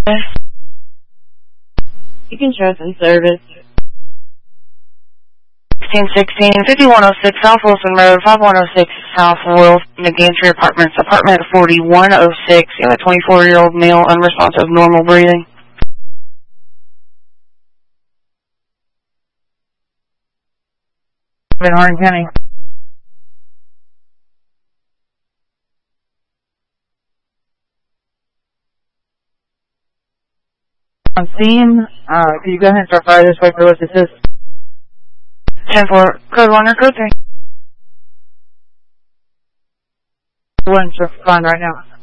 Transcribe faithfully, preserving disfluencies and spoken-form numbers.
You can show us in service. sixteen sixteen, fifty-one oh six South Wilson Road, five one oh six South Wilson, Gantry Apartments, apartment forty-one oh six. You have a twenty-four-year-old male, unresponsive, normal breathing. In Hardin County. On scene, uh, can you go ahead and start fire this way for what this is? ten four, code one or code three? One's fine right now.